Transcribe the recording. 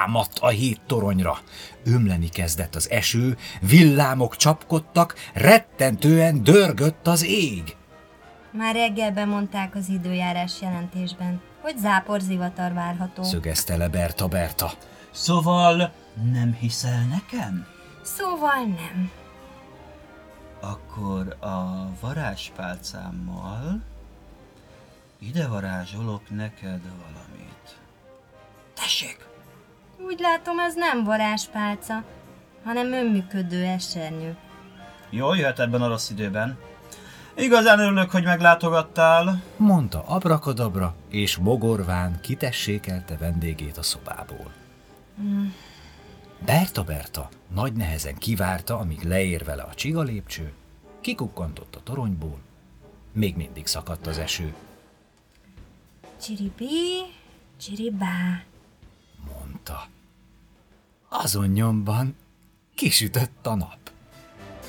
támadt a 7 toronyra. Ömleni kezdett az eső, villámok csapkodtak, rettentően dörgött az ég. Már reggelben mondták az időjárás jelentésben, hogy záporzivatar várható. Szögezte le Berta. Szóval nem hiszel nekem? Szóval nem. Akkor a varázspálcámmal ide varázsolok neked valamit. Tessék! Úgy látom, ez nem varázspálca, hanem önműködő esernyő. Jól jöhet ebben a rossz időben. Igazán örülök, hogy meglátogattál, mondta Abrakadabra, és mogorván kitessékelte vendégét a szobából. Berta nagy nehezen kivárta, amíg leér vele a csigalépcső, kikukkantott a toronyból, még mindig szakadt az eső. Csiribí, csiribá, mondta. Azon nyomban kisütött a nap.